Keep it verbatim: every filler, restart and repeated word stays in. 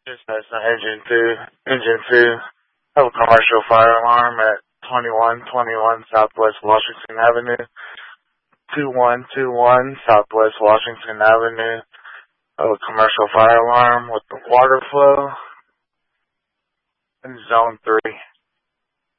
Dispatch to Engine two. Engine two. Have a commercial fire alarm at twenty-one twenty-one Southwest Washington Avenue. two one two one Southwest Washington Avenue. Have a commercial fire alarm with the water flow in Zone three.